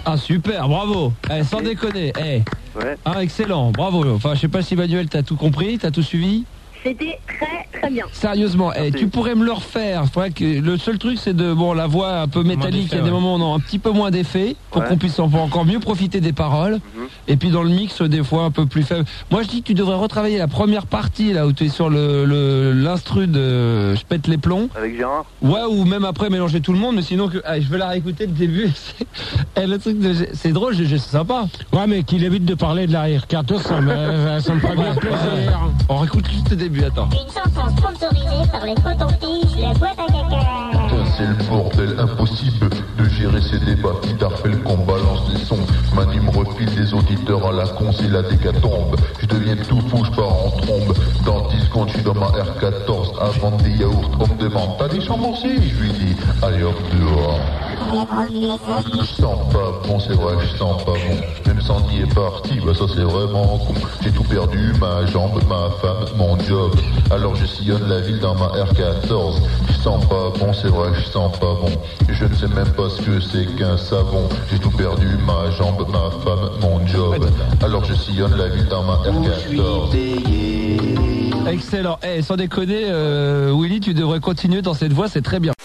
Ah super, bravo. Sans déconner. Ouais. Ah excellent, bravo. Enfin je sais pas si Manuel t'as tout compris, t'as tout suivi. C'était très bien. Sérieusement, tu pourrais me le refaire. Faudrait que le seul truc c'est de la voix un peu métallique, il y a des moments où on a un petit peu moins d'effet pour qu'on puisse encore mieux profiter des paroles. Et puis dans le mix des fois un peu plus faible. Moi je dis que tu devrais retravailler la première partie là où tu es sur l'instru de je pète les plombs. Avec Gérard. Ouais, ou même après mélanger tout le monde, mais sinon je vais la réécouter le début. Le truc c'est drôle, c'est sympa. Ouais, mais qu'il évite de parler de l'arrière-carte, ça me ferait bien plaisir. On réécoute juste le début, attends. Une chanson sponsorisée par les cotons-tiges, la boîte à caca. Putain, c'est le bordel, impossible de gérer ces débats. Qui t'appelle qu'on balance des sons. Manu me refile des auditeurs à la con, c'est la décatombe. Je deviens tout fou, je pars en trombe. Dans 10 secondes, je suis dans ma R14. Avant des yaourts, on me demande, t'as des chambres aussi? Je lui dis, allez hop dehors. Je sens pas bon, c'est vrai, je sens pas bon. Même Sandy est parti, bah ça c'est vraiment con. J'ai tout perdu, ma jambe, ma femme, mon job. Alors je sillonne la ville dans ma R14. Je sens pas bon, c'est vrai, je sens pas bon. Je ne sais même pas ce que c'est qu'un savon. J'ai tout perdu, ma jambe, ma femme, mon job. Alors je sillonne la ville dans ma R14. Excellent. Sans déconner, Willy, tu devrais continuer dans cette voie, c'est très bien.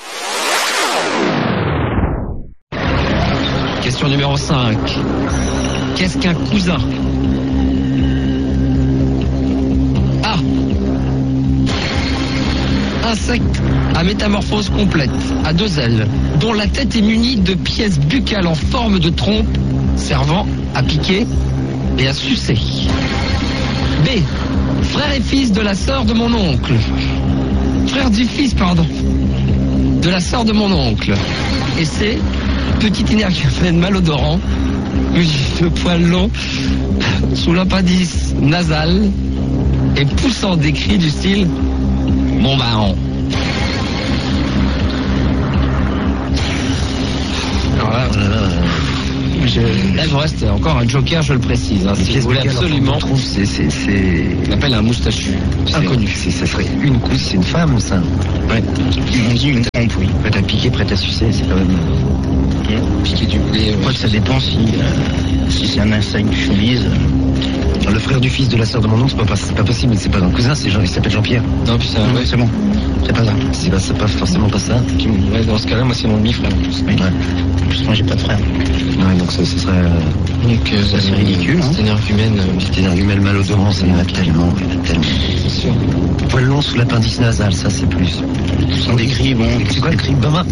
Question numéro 5. Qu'est-ce qu'un cousin? A. Insecte à métamorphose complète, à 2 ailes, dont la tête est munie de pièces buccales en forme de trompe, servant à piquer et à sucer. B. Frère et fils de la sœur de mon oncle. Frère du fils, pardon. De la sœur de mon oncle. Et C. Petit énergumène malodorant, de poils longs, sous l'appendice nasal et poussant des cris du style mon baron. Alors là, il vous reste encore un joker, je le précise. Hein, si vous voulez absolument. On appelle un moustachu inconnu. Ça serait une couche, c'est une femme, ça. Ouais. On dit une trompe, oui. Prête à piquer, prête à sucer, c'est quand même. Piquer du blé. Je crois que ça dépend si c'est un insecte du chemise. Le frère du fils de la sœur de mon oncle, c'est pas possible, c'est pas un cousin, il s'appelle Jean-Pierre. Non, puis ça, ouais, c'est bon. C'est pas ça. C'est pas forcément pas ça. Ouais, dans ce cas-là, moi c'est mon demi-frère. Ouais. En plus, moi j'ai pas de frère. Ouais, donc ce serait. Donc c'est ridicule. C'est énergumène. C'est énergumène malodorant, ça y en a tellement. C'est sûr. Poil long sous l'appendice nasal, ça c'est plus. Sont des cris, bon. C'est quoi le cri? Bama.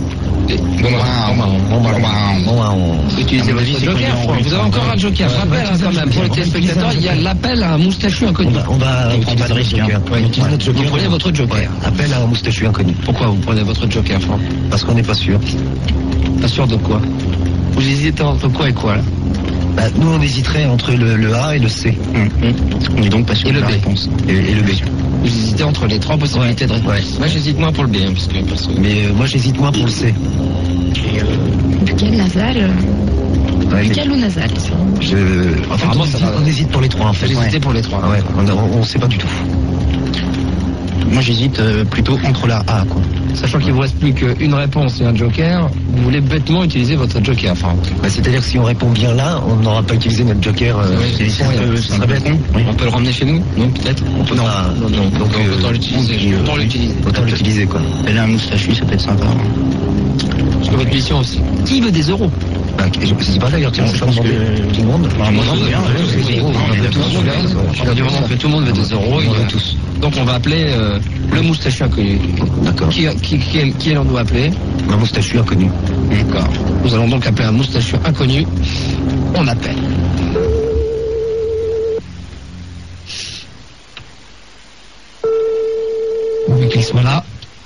Utilisez votre joker. Vous avez encore un joker. Je rappelle quand même pour les téléspectateurs, il y a l'appel à un moustachu inconnu. On va prendre le joker. Vous prenez votre joker. Appel à un moustachu inconnu. Pourquoi vous prenez votre joker, Franck? Parce qu'on n'est pas sûr. Pas sûr de quoi? Vous hésitez entre quoi et quoi là? Nous on hésiterait entre le A et le C. On est donc pas sûr de la réponse. Et le B. Vous hésitez entre les 3 possibilités de réponse. Moi j'hésite moins pour le B, hein, parce que... Mais moi j'hésite moins pour le C. Buccal, nasal. Buccal ou nasal? Apparemment on hésite pour les 3 en fait. J'hésitais pour les 3. Ouais, on sait pas du tout. Moi j'hésite plutôt entre la A, quoi. Sachant qu'il vous reste plus qu'une réponse et un joker, vous voulez bêtement utiliser votre joker, Franck. C'est-à-dire que si on répond bien là, on n'aura pas utilisé notre joker. Ça serait bête, non? On peut le ramener chez nous? Non, peut-être? Non. Donc autant l'utiliser. Autant l'utiliser, quoi. Et là, un moustachu, ça peut être sympa. Parce que votre mission aussi. Qui veut des euros? C'est pas d'ailleurs, je pense que tout le monde. Du moment que tout le monde veut des euros, il veut tous. Donc on va appeler le moustachu inconnu. D'accord. Qui allons-nous appeler? Un moustachu inconnu. D'accord. Nous allons donc appeler un moustachu inconnu. On appelle. Pourvu qu'il soit là.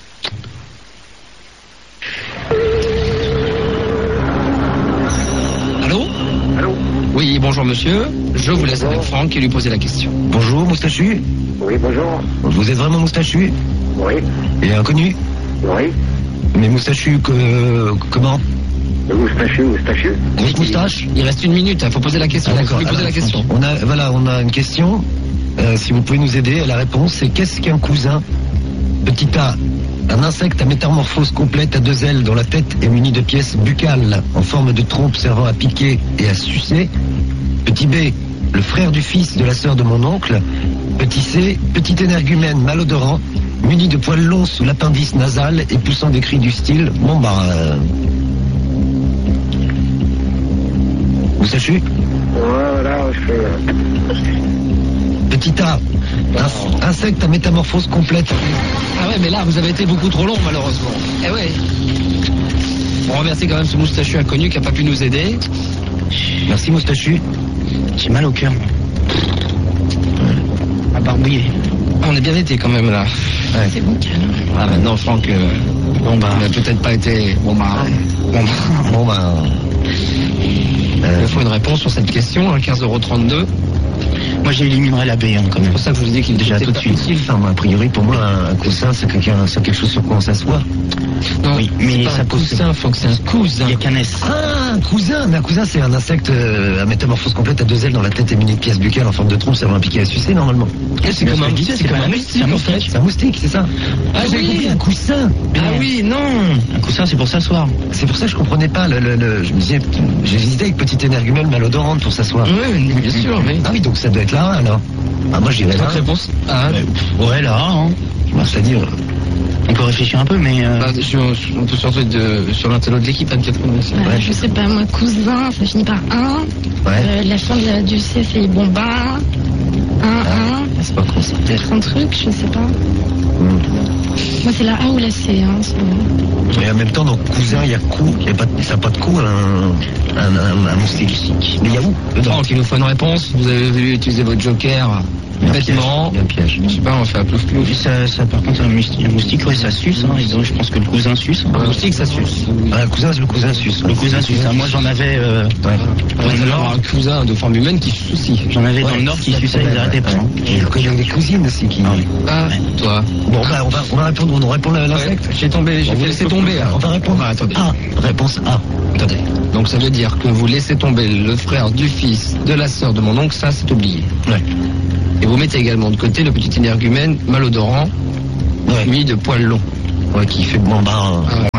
Allô? Oui, bonjour monsieur. Je vous laisse avec Franck qui lui posait la question. Bonjour, moustachu. Oui, bonjour. Vous êtes vraiment moustachu? Oui. Et inconnu? Oui. Mais moustachu comment? Moustachu. Grosse moustache? Il reste 1 minute, il faut poser la question. D'accord. Poser la question. On a une question. Si vous pouvez nous aider, la réponse c'est qu'est-ce qu'un cousin? Petit A, Un insecte à métamorphose complète à 2 ailes dont la tête est munie de pièces buccales en forme de trompe servant à piquer et à sucer. Petit B, le frère du fils de la sœur de mon oncle. Petit C, petit énergumène malodorant, muni de poils longs sous l'appendice nasal et poussant des cris du style « Bon bah... Vous sachez ? Voilà, je fais... Petit A, insecte à métamorphose complète. Ah ouais, mais là, vous avez été beaucoup trop long, malheureusement. Eh ouais. On remercie quand même ce moustachu inconnu qui n'a pas pu nous aider. Merci moustachu. J'ai mal au cœur. À barbouiller. Ah, on est bien été quand même là. Ouais. C'est bon, calme. Ah maintenant, Franck, on n'a peut-être pas été... Bon bah... Il faut une réponse sur cette question, hein, 15,32 €. Moi j'éliminerais la B quand même. C'est pour ça que je vous dis qu'il déjà tout de suite. Enfin, a priori pour moi un coussin c'est quelque chose sur quoi on s'assoit. Non, oui, mais ça pose coussin, faut que c'est un cousin. Il n'y a qu'un S. Ah, un cousin. Mais un cousin c'est un insecte à métamorphose complète à 2 ailes dont la tête est munie de pièces buccales en forme de trompe servant à piquer et à sucer normalement. C'est comme un moustique, en fait. C'est un moustique, c'est ça. Ah j'ai compris, un coussin. Ah oui, non. Un coussin c'est pour s'asseoir. C'est pour ça que je comprenais pas je me disais, j'hésitais avec petite énergumène malodorante pour s'asseoir. Oui, bien sûr, mais... Ah oui, donc ça doit être là alors. Ah moi j'irais là. Réponse A. Ouais là, hein. C'est-à-dire... On peut réfléchir un peu, mais... On peut sortir sur l'intello de l'équipe, Anne-Catherine. Ouais, je sais pas, moi, cousin, ça finit par 1. Ouais. La fin du C, c'est bomba. 1. C'est pas con, c'est peut-être un truc, je sais pas. Moi, c'est la A ou la C. Hein, et en même temps, dans cousin, il y a cou. Ça n'a pas de cou, un moustique. Mais il y a où Franck, il nous faut une réponse. Vous avez voulu utiliser votre joker. Bêtement. Il y a un piège. Je sais pas, on fait un plouf plouf. Ça, par contre, un moustique, ouais, ça suce. Hein. Je pense que le cousin suce. Un moustique, ça suce. Le cousin suce. Le cousin suce. Moi, j'en avais. Un cousin de forme humaine qui suce aussi. J'en avais dans le Nord qui suçait, ils arrêtaient pas. Il y a des cousines aussi qui. Ah, toi. Bon, bah, on va répondre. On répond à l'insecte. J'ai fait laisser tomber. On va répondre. Attendez. A. Réponse A. Attendez. Donc ça veut dire que vous laissez tomber le frère du fils de la sœur de mon oncle, ça c'est oublié. Ouais. Et vous mettez également de côté le petit énergumène malodorant, muni de poils longs. Ouais, qui fait bombard.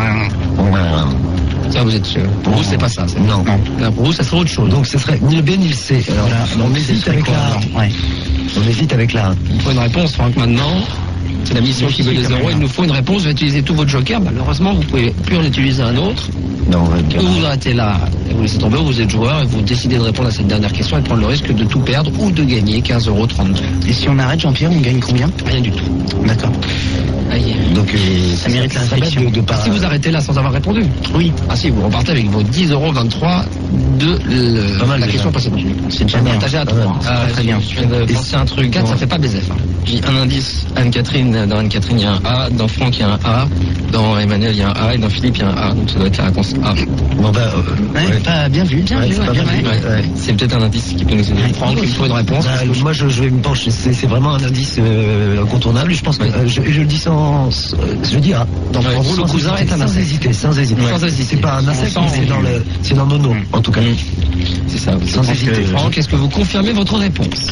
Ça vous êtes sûr. Pour vous c'est pas ça. Non. Pour vous ça serait autre chose. Donc ce serait ni le B ni le C. Alors là, on hésite avec la A. Ouais. On hésite avec la A. Il faut une réponse, Franck, maintenant. C'est la mission qui veut les euros. Il nous faut une réponse. Vous utilisez tout votre joker. Malheureusement, vous pouvez plus en utiliser un autre. Non, ou vous arrêtez là et vous laissez tomber, vous êtes joueur et vous décidez de répondre à cette dernière question et de prendre le risque de tout perdre ou de gagner 15,32 €. Et si on arrête, Jean-Pierre, on gagne combien? Rien du tout. D'accord. Donc ça mérite la réflexion. Si vous arrêtez là sans avoir répondu. Oui. Ah si, vous repartez avec vos 10,23 € de la question précédente. C'est déjà bien. Partagé à 3. Très bien. Je viens de penser un truc. 4, ça fait pas BZF. J'ai un indice. Anne-Catherine, dans Anne-Catherine, il y a un A. Dans Franck, il y a un A. Dans Emmanuel, il y a un A. Et dans Philippe, il y a un A. Donc ça doit être la réponse A. Bon bah, bien vu. C'est peut-être un indice qui peut nous aider. Franck, il faut une réponse. Moi, je vais me pencher. C'est vraiment un indice incontournable. Je pense que je le dis je dis A. Donc pour vous, le cousin est un insecte. Sans hésiter. C'est pas un insecte, c'est dans nos noms, en tout cas. C'est ça. Sans hésiter. Franck, est-ce que vous confirmez votre réponse?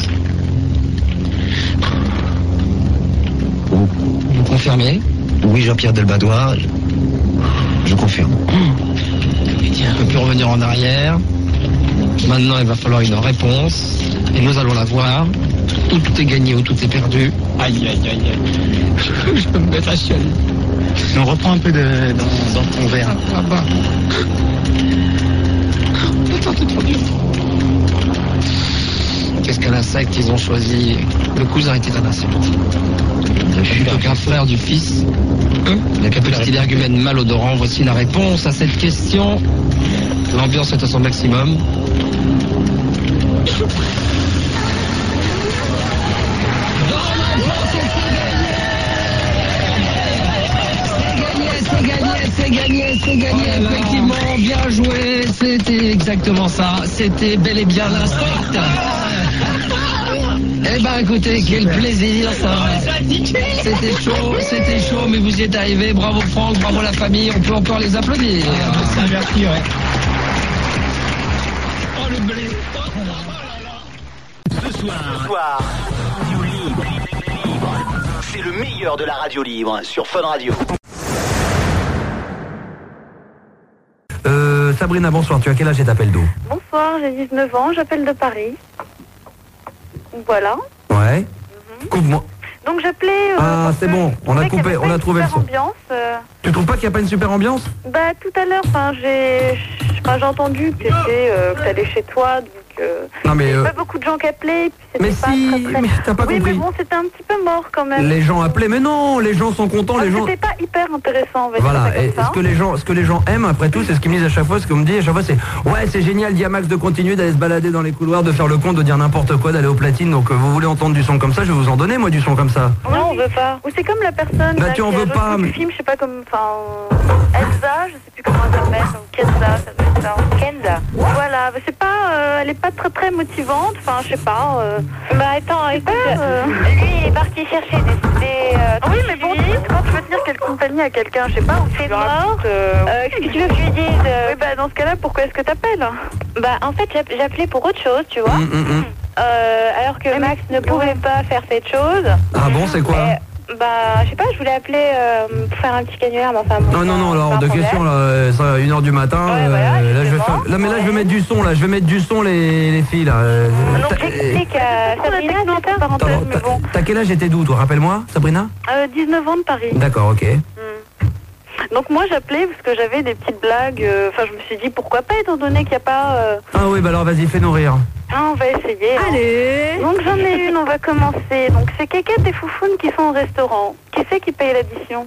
Vous confirmez? Oui, Jean-Pierre Delbadois. Je confirme. On ne peut plus revenir en arrière. Maintenant, il va falloir une réponse. Et nous allons la voir. Tout est gagné ou tout est perdu. Aïe. Je peux me mettre à chialer. On reprend un peu dans ton verre. Attends, trop dur. Qu'est-ce qu'un insecte ils ont choisi? Le cousin était un insecte. Plutôt qu'un frère du fils. Avec un petit énergumène malodorant. Voici la réponse à cette question. L'ambiance est à son maximum. C'est gagné, effectivement, bien joué, c'était exactement ça, c'était bel et bien l'insecte. Eh ben écoutez, quel plaisir ça. C'était chaud, mais vous y êtes arrivé, bravo Franck, bravo la famille, on peut encore les applaudir. Merci, ouais. Oh le blé. Ce soir, Radio Libre. C'est le meilleur de la radio libre sur Fun Radio. Sabrina, bonsoir. Tu as quel âge et t'appelles d'où? Bonsoir, j'ai 19 ans, j'appelle de Paris. Voilà. Ouais. Coupe-moi. Donc j'appelais... Ah, c'est bon, on a coupé, on a trouvé le son. Ambiance, Tu trouves pas qu'il n'y a pas une super ambiance? Bah, tout à l'heure, j'ai entendu que t'allais chez toi, donc... non mais... pas beaucoup de gens qui appelaient, puis mais c'était pas si, très... mais t'as pas oui, compris. mais bon, c'était un petit peu mort quand même. Les gens appelaient, mais non, les gens sont contents, les gens... C'était pas hyper intéressant, on va Voilà, dire ça et comme ça. ce que les gens aiment, après tout, c'est ce qu'ils me disent à chaque fois, ce qu'on me dit à chaque fois, c'est ouais, c'est génial, dis à Max de continuer d'aller se balader dans les couloirs, de faire le con, de dire n'importe quoi, d'aller aux platines, donc vous voulez entendre du son comme ça, je vais vous en donner, moi, du son comme ça. Non, on veut pas. Ou c'est comme la personne... Bah, là, tu en qui a veux joué pas, au mais... film, je sais pas, comme... Enfin, Elsa, je sais plus comment elle s'appelle, donc Kenza, ça doit être ça. Kenza. Voilà, bah, c'est pas... elle est pas très très motivante, enfin, je sais pas... Bah attends, écoute, lui il est parti chercher des oui, mais bon, quand tu veux tenir quelle compagnie à quelqu'un, je sais pas, c'est mort. Qu'est-ce que tu veux que je lui dise Oui, bah dans ce cas-là, pourquoi est-ce que t'appelles? Bah en fait, j'appelais pour autre chose, tu vois. Alors que Max ne pouvait pas faire cette chose. Ah bon, c'est quoi? Bah, je sais pas, je voulais appeler pour faire un petit canular, mais enfin... Bon, non, alors, de question, là, ça, 1h du matin, ouais, voilà, là, je vais faire... Là, mais là, je vais mettre du son, là, je vais mettre du son, les filles, là. Donc, j'explique à Sabrina, c'est ça? Parenthèse, mais bon. T'as quel âge et t'es d'où, toi? Rappelle-moi, Sabrina? 19 ans de Paris. D'accord, ok. Donc moi j'appelais parce que j'avais des petites blagues, enfin je me suis dit pourquoi pas étant donné qu'il n'y a pas... Ah oui, bah alors vas-y, fais-nous rire. Ah, on va essayer. Allez. Donc j'en ai une, on va commencer. Donc c'est Kékette et Foufoune qui sont au restaurant. Qui c'est qui paye l'addition?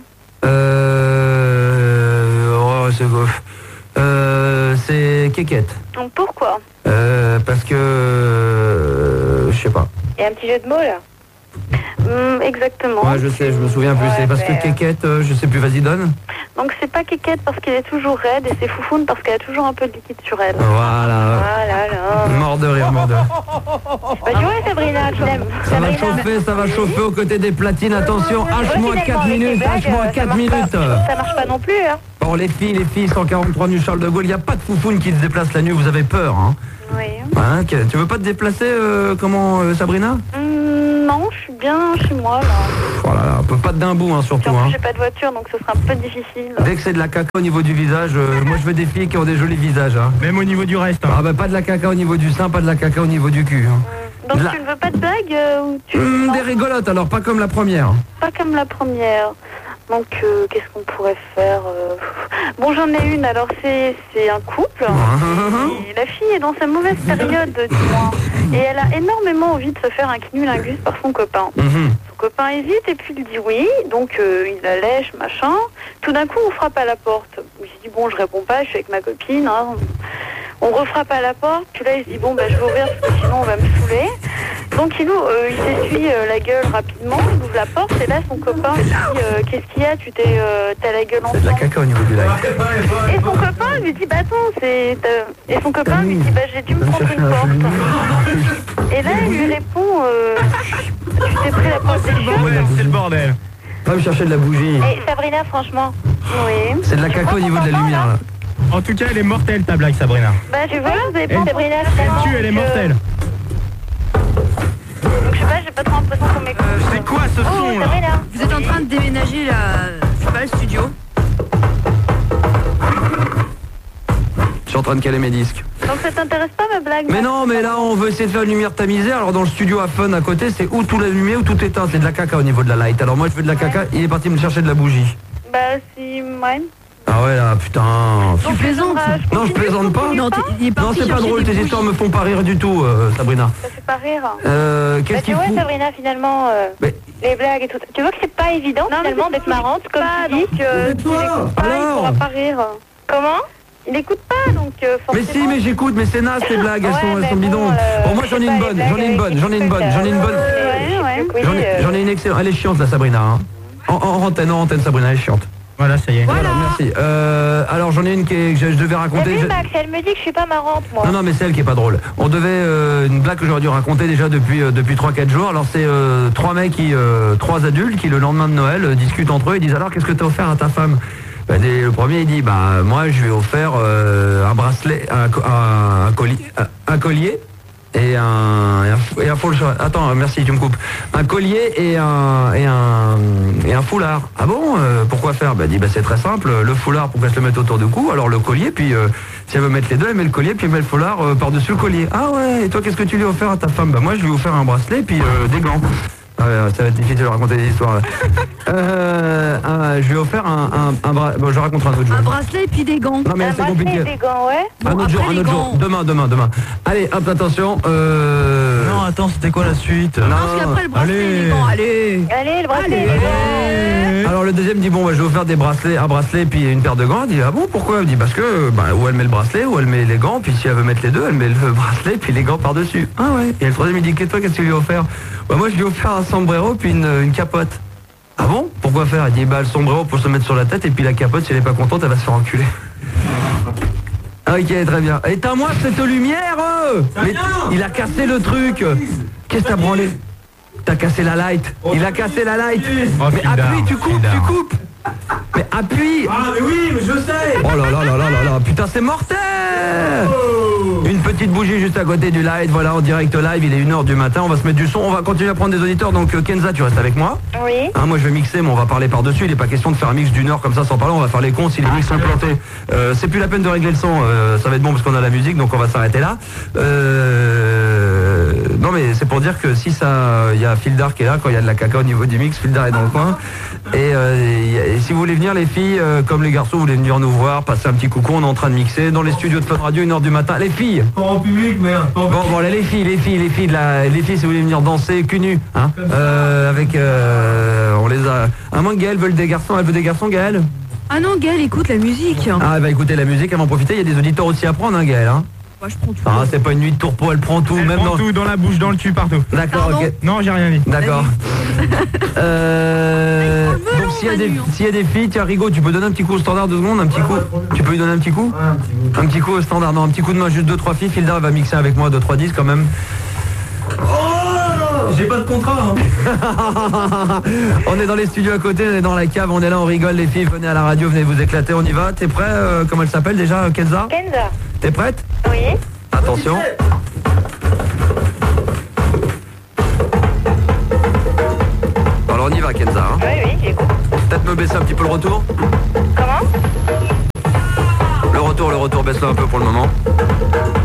Oh, c'est goff. C'est Kékette. Donc pourquoi? Parce que... je sais pas. Il y a un petit jeu de mots là. Exactement. Ouais, je sais, je me souviens plus. C'est parce que Kékette, je sais plus, vas-y, donne. Donc c'est pas Kékette parce qu'elle est toujours raide et c'est Foufoune parce qu'elle a toujours un peu de liquide sur elle. Voilà. Ah là là. Mort de rire, mort de rire. Bah tu vois Sabrina, tu l'aimes. Ça va chauffer aux côtés des platines. Attention, H-4 minutes, H-4 minutes. Ça marche pas non plus, hein. Bon, les filles, 143 avenue Charles de Gaulle, il n'y a pas de Foufoune qui se déplace la nuit, vous avez peur, hein? Oui. Hein, tu veux pas te déplacer, Sabrina? Non, je suis bien chez moi, là. Voilà, pas de d'un bout, hein, surtout. En plus, hein. j'ai pas de voiture, donc ce sera un peu difficile. Dès que c'est de la caca au niveau du visage, moi je veux des filles qui ont des jolis visages. Hein. Même au niveau du reste. Hein. Ah bah pas de la caca au niveau du sein, pas de la caca au niveau du cul. Hein. Donc tu ne veux pas de blague ou tu... Des rigolotes alors, pas comme la première. Pas comme la première. Donc qu'est-ce qu'on pourrait faire Bon, j'en ai une, alors c'est un couple. Et la fille est dans sa mauvaise période, dis-moi. Et elle a énormément envie de se faire un cunnilingus par son copain. Son copain hésite et puis il dit oui, donc il la lèche, machin. Tout d'un coup, on frappe à la porte. Il se dit bon, je réponds pas, je suis avec ma copine. Hein. On refrappe à la porte, puis là il se dit bon, bah je vais ouvrir parce que sinon on va me saouler. Donc il s'essuie la gueule rapidement, il ouvre la porte et là son copain lui dit qu'est-ce qu'il y a, t'as la gueule en C'est de la caca au niveau du live. Et son copain lui dit bah attends, et son copain lui dit bah j'ai dû me prendre une porte. Et là il lui répond tu t'es pris la porte des chiottes. C'est le bordel. Va me chercher de la bougie. Et Sabrina, franchement. Oui. C'est de la caca au niveau de la lumière là. En tout cas, elle est mortelle ta blague, Sabrina. Bah tu vois, vous avez pas Sabrina, Elle est mortelle. Donc je sais pas, j'ai pas trop l'impression qu'on m'écoute. C'est quoi ce son là? Sabrina. Vous êtes en train de déménager là, je sais pas, le studio? Je suis en train de caler mes disques. Donc ça t'intéresse pas ma blague? Mais non, mais là on veut essayer de faire une lumière tamisée. Alors dans le studio à Fun à côté, c'est ou tout allumé ou tout éteint. C'est de la caca au niveau de la light. Alors moi je veux de la caca, il est parti me chercher de la bougie. Bah si, ouais. Ah ouais là, putain. Tu plaisantes? Non, je plaisante pas. Non, il est Non, parti c'est pas chercher drôle, des tes bougies. histoires me font pas rire du tout, Sabrina. Ça fait pas rire. Qu'est-ce Tu qu'il vois fout? Sabrina, finalement, les blagues et tout. Tu vois que c'est pas évident finalement d'être marrante comme tu dis. Donc s'il écoute pas, il pourra pas rire. Comment? Il écoute pas, donc Mais forcément... si, mais j'écoute, mais c'est naze ces blagues, elles Ouais, sont mais bidons. bon, Bon, moi j'en ai une bonne, j'en ai une bonne, j'en ai une bonne, j'en ai une bonne. J'en ai une excellente. Elle est chiante la Sabrina. Hein. En antenne, Sabrina, elle est chiante. Voilà, ça y est. Voilà, merci. Alors j'en ai une que je devais T'as raconter. vu Max, elle me dit que je suis pas marrante moi. Non, mais c'est elle qui est pas drôle. On devait une blague que j'aurais dû raconter déjà depuis 3-4 jours. Alors c'est trois adultes qui le lendemain de Noël discutent entre eux et disent alors qu'est-ce que t'as offert à ta femme? Le premier il dit bah moi je lui ai offert un bracelet, un collier et un foulard. Attends, merci, tu me coupes. Un collier et un foulard. Ah bon, pourquoi faire? Dit c'est très simple, le foulard pour qu'elle se le mette autour du cou, alors le collier, puis Si elle veut mettre les deux, elle met le collier, puis elle met le foulard par-dessus le collier. Ah ouais, et toi, qu'est-ce que tu lui as offert à ta femme? Bah moi, je lui ai offert un bracelet, puis des gants. Ah ouais, ça va être difficile de raconter des histoires là. Je lui ai offert un bracelet. Bon, je raconterai un autre jour. Un bracelet et puis des gants. Non, mais c'est compliqué. Des gants, ouais. Un autre jour. Demain. Allez, hop, attention. Non, attends, c'était quoi la suite? Non, parce qu'après le bracelet et les gants, allez, le bracelet et les gants. Alors le deuxième dit bon, bah, je vais vous faire un bracelet puis une paire de gants. Elle dit ah bon, pourquoi? Elle dit parce que où elle met le bracelet, où elle met les gants, puis si elle veut mettre les deux, elle met le bracelet puis les gants par-dessus. Ah ouais. Et le troisième il dit toi, qu'est-ce que tu lui as offert? Bah moi je lui ai offert un sombrero puis une capote. Ah bon? Pourquoi faire? Elle dit le sombrero pour se mettre sur la tête et puis la capote si elle est pas contente elle va se faire enculer. Ok, très bien. Éteins-moi cette lumière. Mais il a cassé le truc. Qu'est-ce que t'as branlé? T'as cassé la light. Il a cassé la light. Mais appuie, tu coupes. Mais appuie. Ah mais oui, mais je sais. Oh là là. Putain, c'est mortel. Une petite bougie juste à côté du light. Voilà, en direct live, il est 1h du matin. On va se mettre du son. On va continuer à prendre des auditeurs. Donc Kenza, tu restes avec moi? Oui. Moi je vais mixer, mais on va parler par-dessus. Il n'est pas question de faire un mix d'1 heure comme ça sans parler. On va faire les cons si les mix sont plantés. C'est plus la peine de régler le son. Ça va être bon parce qu'on a la musique, donc on va s'arrêter là. Non mais c'est pour dire que si ça, il y a Fildar qui est là quand il y a de la caca au niveau du mix. Fildar est dans le coin. Et si vous voulez venir les filles, comme les garçons, vous voulez venir nous voir, passer un petit coucou, on est en train de mixer dans les studios de Fun Radio 1h du matin. Les filles. Pas en public, mais bon là, les filles, si vous voulez venir danser cul nu, hein, avec on les a. À moins que Gaëlle veut des garçons, elle veut des garçons, Gaëlle? Ah non, Gaëlle écoute la musique. Ah elle va écouter la musique, elle va en profiter, il y a des auditeurs aussi à prendre, hein, Gaëlle, hein. Moi je prends tout. Ah c'est pas une nuit de tourpeau, elle prend tout, elle même prend tout dans la bouche, dans le cul, partout. D'accord, ok. Non, j'ai rien dit. D'accord. Donc s'il y a des filles, tiens Rigaud, tu peux donner un petit coup au standard 2 secondes, un petit coup. Tu peux lui donner un petit coup? Un petit coup au standard, non, un petit coup de main, juste 2-3 filles. Fildar va mixer avec moi 2-3 disques quand même. J'ai pas de contrat, hein. On est dans les studios à côté, on est dans la cave, on est là, on rigole les filles, venez à la radio, venez vous éclater, on y va. T'es prêt? Comment elle s'appelle déjà, Kenza? Kenza. T'es prête? Oui. Attention. Alors on y va, Kenza, hein. Oui, j'écoute. Peut-être me baisser un petit peu le retour? Comment? Le retour, baisse-le un peu pour le moment.